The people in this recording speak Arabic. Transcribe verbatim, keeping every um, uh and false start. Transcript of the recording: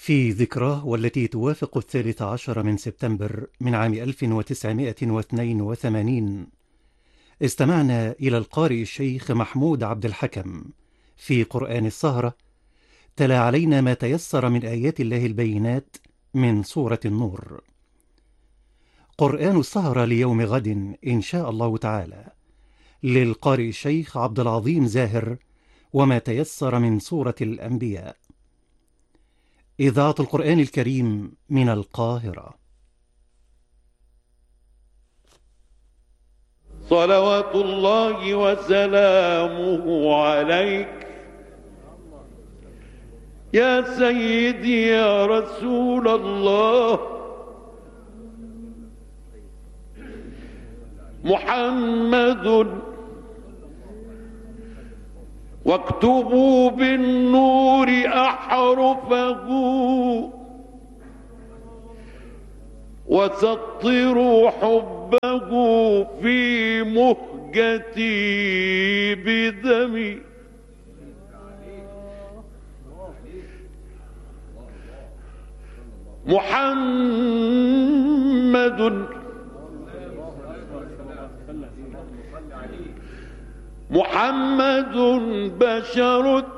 في ذكراه والتي توافق الثالث عشر من سبتمبر من عام ألف وتسعمائة واثنين وثمانين، استمعنا إلى القارئ الشيخ محمود عبد الحكم في قرآن السهرة، تلا علينا ما تيسر من آيات الله البينات من سورة النور. قرآن السهرة ليوم غد إن شاء الله تعالى للقارئ الشيخ عبد العظيم زاهر، وما تيسر من سورة الأنبياء. إذاعة القرآن الكريم من القاهرة. صلوات الله وسلامه عليك يا سيدي يا رسول الله محمد، واكتبوا بالنور أحرفه وسطروا حبه في مهجتي بدمي. محمد محمد بشر